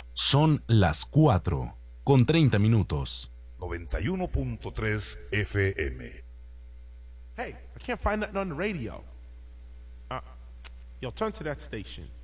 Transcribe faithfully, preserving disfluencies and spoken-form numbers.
Son las cuatro con treinta minutos. noventa y uno punto tres F M. Hey, I can't find nothing on the radio. Uh, yo, turn to that station.